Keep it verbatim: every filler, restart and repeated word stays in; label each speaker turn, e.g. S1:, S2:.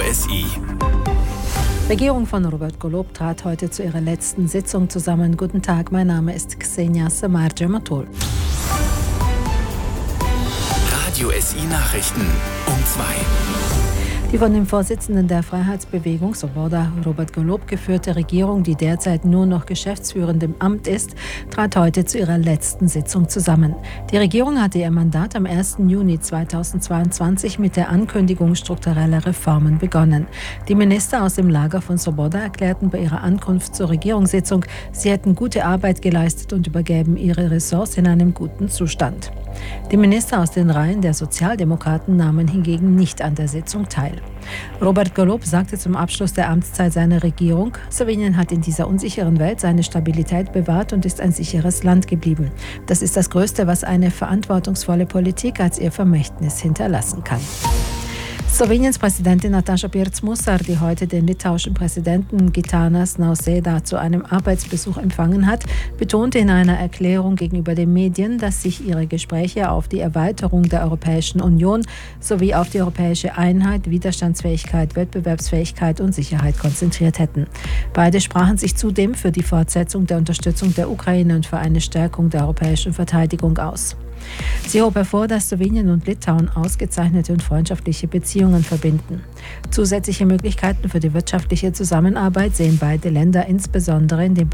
S1: S I.
S2: Die Regierung von Robert Golob trat heute zu ihrer letzten Sitzung zusammen. Guten Tag, mein Name ist Xenia Samarja-Matul.
S1: Radio S I Nachrichten um zwei.
S2: Die von dem Vorsitzenden der Freiheitsbewegung Svoboda, Robert Golob, geführte Regierung, die derzeit nur noch geschäftsführend im Amt ist, trat heute zu ihrer letzten Sitzung zusammen. Die Regierung hatte ihr Mandat am ersten Juni zweitausendzweiundzwanzig mit der Ankündigung struktureller Reformen begonnen. Die Minister aus dem Lager von Svoboda erklärten bei ihrer Ankunft zur Regierungssitzung, sie hätten gute Arbeit geleistet und übergäben ihre Ressorts in einem guten Zustand. Die Minister aus den Reihen der Sozialdemokraten nahmen hingegen nicht an der Sitzung teil. Robert Golob sagte zum Abschluss der Amtszeit seiner Regierung, Slowenien hat in dieser unsicheren Welt seine Stabilität bewahrt und ist ein sicheres Land geblieben. Das ist das Größte, was eine verantwortungsvolle Politik als ihr Vermächtnis hinterlassen kann. Sloweniens Präsidentin Nataša Pirc-Musar, die heute den litauischen Präsidenten Gitanas Nausėda zu einem Arbeitsbesuch empfangen hat, betonte in einer Erklärung gegenüber den Medien, dass sich ihre Gespräche auf die Erweiterung der Europäischen Union sowie auf die europäische Einheit, Widerstandsfähigkeit, Wettbewerbsfähigkeit und Sicherheit konzentriert hätten. Beide sprachen sich zudem für die Fortsetzung der Unterstützung der Ukraine und für eine Stärkung der europäischen Verteidigung aus. Sie hob hervor, dass Slowenien und Litauen ausgezeichnete und freundschaftliche Beziehungen verbinden. Zusätzliche Möglichkeiten für die wirtschaftliche Zusammenarbeit sehen beide Länder insbesondere in den